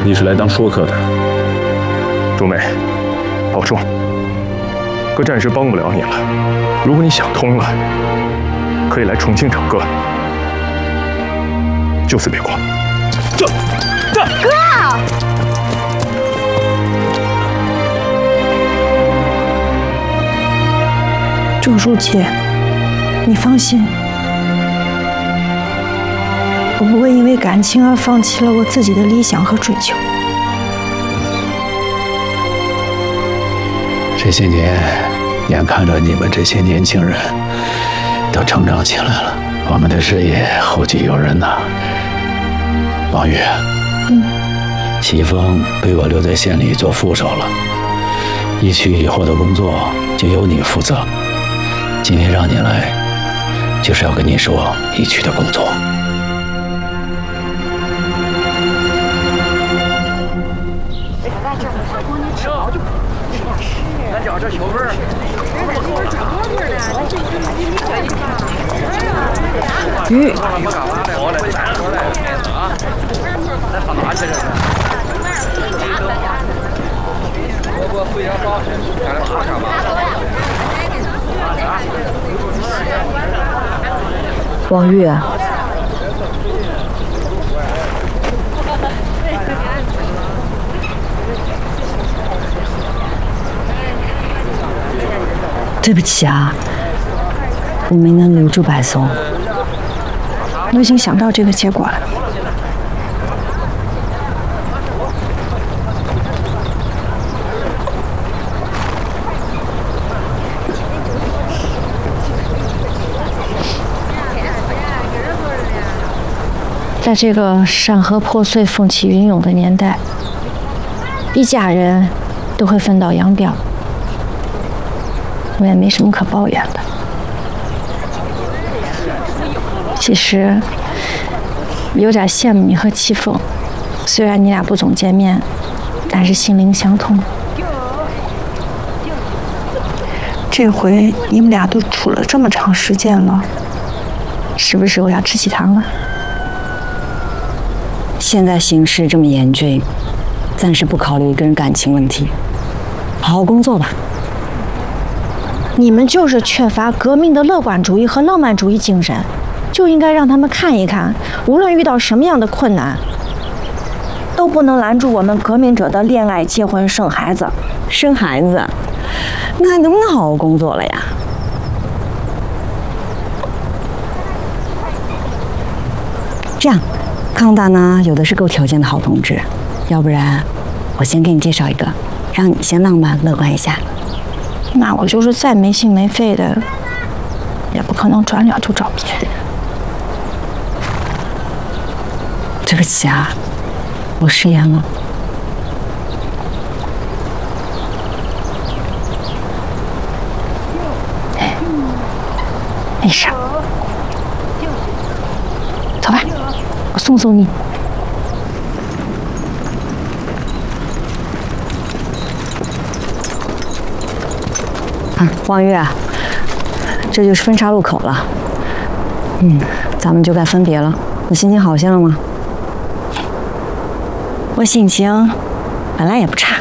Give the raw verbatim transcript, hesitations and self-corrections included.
你是来当说客的。 竹梅，保重。哥暂时帮不了你了，如果你想通了，可以来重庆找哥，就此别过。这，这哥。 周书记，你放心，我不会因为感情而放弃了我自己的理想和追求。 这些年，眼看着你们这些年轻人都成长起来了，我们的事业后继有人呐。王宇，嗯，齐峰被我留在县里做副手了，一区以后的工作就由你负责。 今天让你来，就是要跟你说一区的工作。 咱叫这小本儿。 鱼。 咱上哪去这是？我我回家找去，赶紧爬上吧。 王玉，对不起啊，我没能留住白松。我已经想到这个结果了。 在这个山河破碎、风起云涌的年代，一家人都会分道扬镳，我也没什么可抱怨的。其实有点羡慕你和齐峰，虽然你俩不总见面，但是心灵相通。这回你们俩都处了这么长时间了，是不是我要吃喜糖了？ 现在形势这么严峻，暂时不考虑个人感情问题，好好工作吧。 你们就是缺乏革命的乐观主义和浪漫主义精神，就应该让他们看一看，无论遇到什么样的困难，都不能拦住我们革命者的恋爱、结婚、生孩子。 生孩子，那还能不能好好工作了呀？ 这样，康大呢有的是够条件的好同志，要不然我先给你介绍一个，让你先浪漫乐观一下。 那我就是再没心没肺的，也不可能转脸就找别人。 对不起啊，我食言了。 没事。 走吧，我送送你。 啊，王月，这就是分岔路口了。嗯，咱们就该分别了。你心情好些了吗？ 我心情本来也不差。